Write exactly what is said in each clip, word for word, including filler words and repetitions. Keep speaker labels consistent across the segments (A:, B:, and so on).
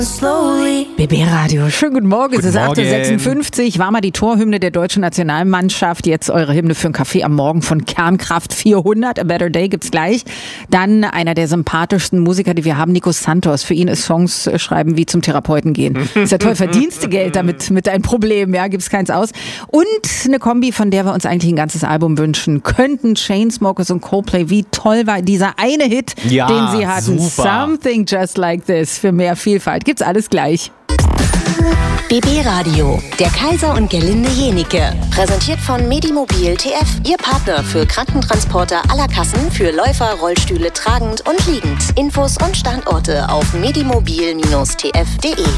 A: B B Radio, schönen guten Morgen.
B: Guten
A: es ist acht Uhr sechsundfünfzig,
B: Morgen.
A: war mal die Torhymne der deutschen Nationalmannschaft. Jetzt eure Hymne für einen Kaffee am Morgen von Kernkraft vierhundert. A Better Day gibt's gleich. Dann einer der sympathischsten Musiker, die wir haben, Nico Santos. Für ihn ist Songs schreiben wie zum Therapeuten gehen. Ist ja toll, verdienst du Geld damit mit deinem Problem, ja, gibt's keins aus. Und eine Kombi, von der wir uns eigentlich ein ganzes Album wünschen könnten. Chainsmokers und Coldplay. Wie toll war dieser eine Hit,
B: ja,
A: den sie hatten.
B: super.
A: Something Just Like This für mehr Vielfalt. Gibt's alles gleich.
C: B B Radio, der Kaiser und Gerlinde Jenike. Präsentiert von Medimobil T F, Ihr Partner für Krankentransporter aller Kassen für Läufer, Rollstühle tragend und liegend. Infos und Standorte auf medimobil Bindestrich t f punkt d e.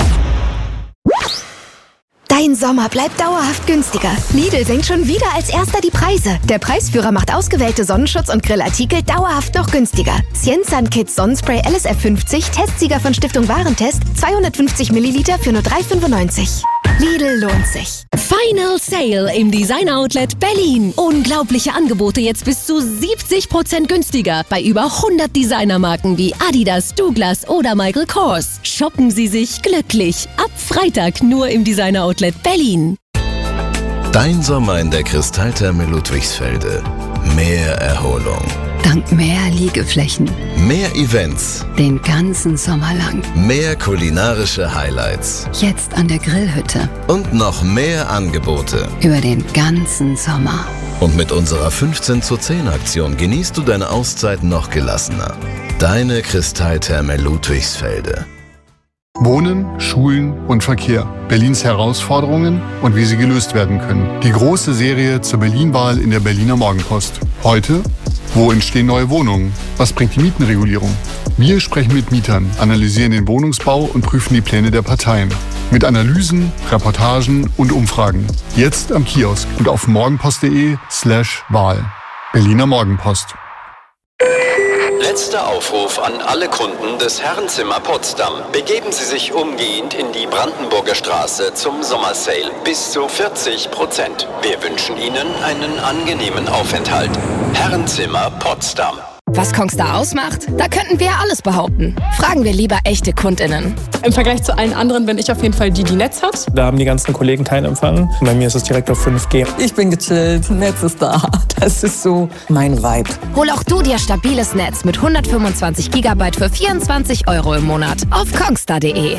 D: Dein Sommer bleibt dauerhaft günstiger. Lidl senkt schon wieder als erster die Preise. Der Preisführer macht ausgewählte Sonnenschutz- und Grillartikel dauerhaft noch günstiger. Cienzan Kids Sonnenspray L S F fünfzig, Testsieger von Stiftung Warentest, zweihundertfünfzig Milliliter für nur drei fünfundneunzig. Lidl lohnt sich.
E: Final Sale im Designer Outlet Berlin. Unglaubliche Angebote jetzt bis zu siebzig Prozent günstiger bei über hundert Designermarken wie Adidas, Douglas oder Michael Kors. Shoppen Sie sich glücklich. Ab Freitag nur im Designer Outlet Berlin.
F: Dein Sommer in der Kristalltherme Ludwigsfelde. Mehr Erholung.
G: Dank mehr Liegeflächen.
F: Mehr Events.
G: Den ganzen Sommer lang.
F: Mehr kulinarische Highlights.
G: Jetzt an der Grillhütte.
F: Und noch mehr Angebote.
G: Über den ganzen Sommer.
F: Und mit unserer fünfzehn zu zehn Aktion genießt du deine Auszeit noch gelassener. Deine Kristalltherme Ludwigsfelde.
H: Wohnen, Schulen und Verkehr. Berlins Herausforderungen und wie sie gelöst werden können. Die große Serie zur Berlin-Wahl in der Berliner Morgenpost. Heute: Wo entstehen neue Wohnungen? Was bringt die Mietenregulierung? Wir sprechen mit Mietern, analysieren den Wohnungsbau und prüfen die Pläne der Parteien. Mit Analysen, Reportagen und Umfragen. Jetzt am Kiosk und auf morgenpost.de slash Wahl. Berliner Morgenpost.
I: Letzter Aufruf an alle Kunden des Herrenzimmer Potsdam. Begeben Sie sich umgehend in die Brandenburger Straße zum Sommersale. Bis zu vierzig Prozent. Wir wünschen Ihnen einen angenehmen Aufenthalt. Herrenzimmer Potsdam.
J: Was Kongstar ausmacht? Da könnten wir ja alles behaupten. Fragen wir lieber echte KundInnen.
K: Im Vergleich zu allen anderen bin ich auf jeden Fall die, die Netz hat.
L: Da haben die ganzen Kollegen keinen Empfang. Bei mir ist es direkt auf fünf G.
M: Ich bin gechillt, Netz ist da. Das ist so mein Vibe.
J: Hol auch du dir stabiles Netz mit hundertfünfundzwanzig Gigabyte für vierundzwanzig Euro im Monat auf kongstar punkt de.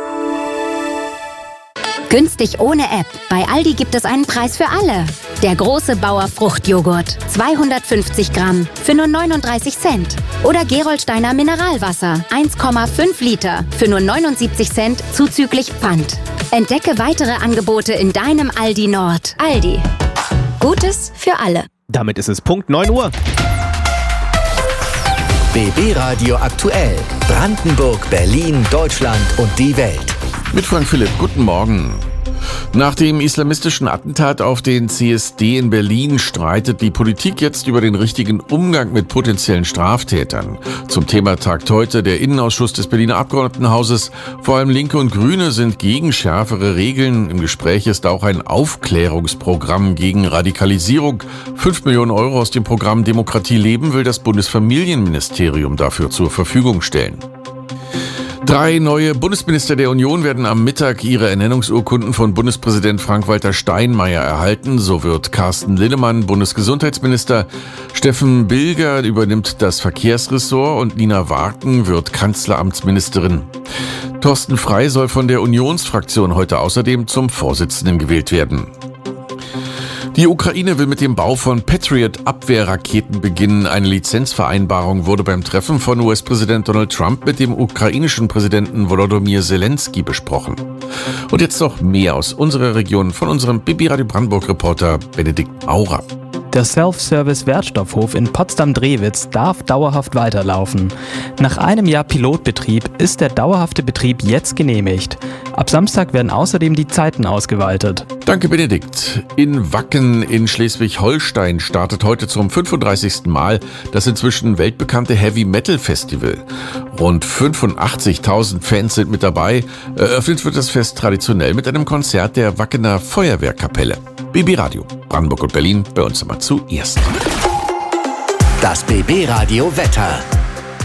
N: Günstig ohne App. Bei Aldi gibt es einen Preis für alle. Der große Bauer Fruchtjoghurt. zweihundertfünfzig Gramm für nur neununddreißig Cent. Oder Gerolsteiner Mineralwasser. eins Komma fünf Liter für nur neunundsiebzig Cent zuzüglich Pfand. Entdecke weitere Angebote in deinem Aldi Nord. Aldi. Gutes für alle.
B: Damit ist es Punkt neun Uhr.
O: B B Radio aktuell. Brandenburg, Berlin, Deutschland und die Welt.
P: Mit Frank Philipp, guten Morgen. Nach dem islamistischen Attentat auf den C S D in Berlin streitet die Politik jetzt über den richtigen Umgang mit potenziellen Straftätern. Zum Thema tagt heute der Innenausschuss des Berliner Abgeordnetenhauses. Vor allem Linke und Grüne sind gegen schärfere Regeln. Im Gespräch ist auch ein Aufklärungsprogramm gegen Radikalisierung. Fünf Millionen Euro aus dem Programm Demokratie leben will das Bundesfamilienministerium dafür zur Verfügung stellen. Drei neue Bundesminister der Union werden am Mittag ihre Ernennungsurkunden von Bundespräsident Frank-Walter Steinmeier erhalten. So wird Carsten Linnemann Bundesgesundheitsminister, Steffen Bilger übernimmt das Verkehrsressort und Nina Warken wird Kanzleramtsministerin. Thorsten Frey soll von der Unionsfraktion heute außerdem zum Vorsitzenden gewählt werden. Die Ukraine will mit dem Bau von Patriot-Abwehrraketen beginnen. Eine Lizenzvereinbarung wurde beim Treffen von U S-Präsident Donald Trump mit dem ukrainischen Präsidenten Volodymyr Zelensky besprochen. Und jetzt noch mehr aus unserer Region von unserem B B Radio Brandenburg-Reporter Benedikt Maurer.
Q: Der Self-Service-Wertstoffhof in Potsdam-Drewitz darf dauerhaft weiterlaufen. Nach einem Jahr Pilotbetrieb ist der dauerhafte Betrieb jetzt genehmigt. Ab Samstag werden außerdem die Zeiten ausgeweitet.
P: Danke, Benedikt. In Wacken in Schleswig-Holstein startet heute zum fünfunddreißigsten Mal das inzwischen weltbekannte Heavy-Metal-Festival. Rund fünfundachtzigtausend Fans sind mit dabei. Eröffnet wird das Fest traditionell mit einem Konzert der Wackener Feuerwehrkapelle. B B Radio, Brandenburg und Berlin, bei uns immer zuerst.
O: Das B B Radio Wetter.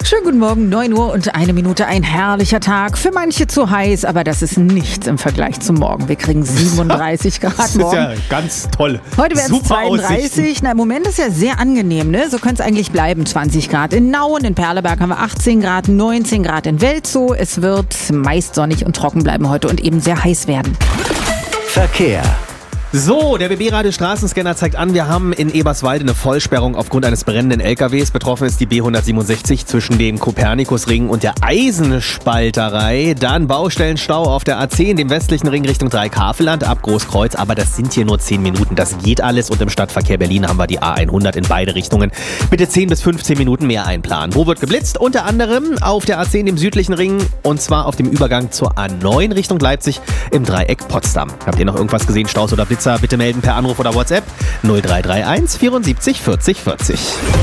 A: Schönen guten Morgen, neun Uhr und eine Minute, ein herrlicher Tag. Für manche zu heiß, aber das ist nichts im Vergleich zum Morgen. Wir kriegen siebenunddreißig Grad
B: Das ist
A: morgen.
B: ja ganz toll.
A: Heute werden es
B: Super
A: zweiunddreißig.
B: Aussichten.
A: Na, im Moment ist ja sehr angenehm, ne? So könnte es eigentlich bleiben. zwanzig Grad in Nauen, in Perleberg haben wir achtzehn Grad, neunzehn Grad in Welzow. Es wird meist sonnig und trocken bleiben heute und eben sehr heiß werden.
O: Verkehr.
B: So, der B B-Radio Straßenscanner zeigt an, wir haben in Eberswalde eine Vollsperrung aufgrund eines brennenden L K Ws. Betroffen ist die B hundertsiebenundsechzig zwischen dem Kopernikusring und der Eisenspalterei. Dann Baustellenstau auf der A zehn, dem westlichen Ring Richtung Dreieckhavelland ab Großkreuz. Aber das sind hier nur zehn Minuten, das geht alles. Und im Stadtverkehr Berlin haben wir die A hundert in beide Richtungen. Bitte zehn bis fünfzehn Minuten mehr einplanen. Wo wird geblitzt? Unter anderem auf der A zehn, dem südlichen Ring. Und zwar auf dem Übergang zur A neun Richtung Leipzig im Dreieck Potsdam. Habt ihr noch irgendwas gesehen, Staus oder Blitzer? Bitte melden per Anruf oder WhatsApp null drei drei eins vierundsiebzig vierzig vierzig.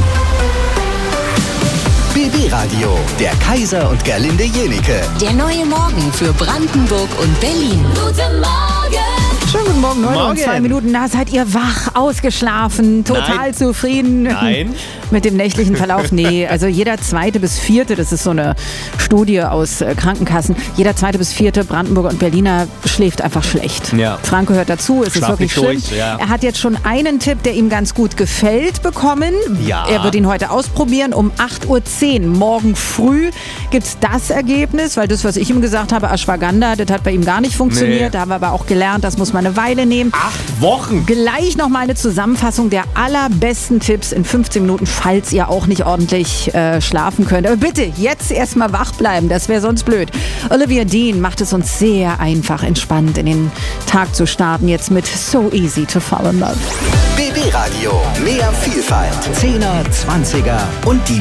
O: B B-Radio, der Kaiser und Gerlinde Jenike.
C: Der neue Morgen für Brandenburg und Berlin. Guten Morgen!
A: Schönen guten Morgen, neun Uhr und
B: Morgen.
A: zwei Minuten. Na, seid ihr wach, ausgeschlafen, total
B: Nein.
A: zufrieden
B: Nein.
A: mit dem nächtlichen Verlauf? Nee, also jeder zweite bis vierte, das ist so eine Studie aus äh, Krankenkassen, jeder zweite bis vierte Brandenburger und Berliner schläft einfach schlecht.
B: Ja.
A: Frank gehört dazu, es ist
B: Schlaf
A: wirklich
B: nicht
A: schlimm.
B: durch, ja.
A: Er hat jetzt schon einen Tipp, der ihm ganz gut gefällt, bekommen.
B: Ja.
A: Er wird ihn heute ausprobieren. Um acht Uhr zehn morgen früh gibt es das Ergebnis, weil das, was ich ihm gesagt habe, Ashwagandha, das hat bei ihm gar nicht funktioniert.
B: Nee.
A: Da haben wir aber auch gelernt, das muss man eine Weile nehmen.
B: Acht Wochen.
A: Gleich nochmal eine Zusammenfassung der allerbesten Tipps in fünfzehn Minuten, falls ihr auch nicht ordentlich äh, schlafen könnt. Aber bitte, jetzt erstmal wach bleiben, das wäre sonst blöd. Olivia Dean macht es uns sehr einfach, entspannt in den Tag zu starten, jetzt mit So Easy to Fall in Love.
O: B B-Radio, mehr Vielfalt. Zehner, Zwanziger und die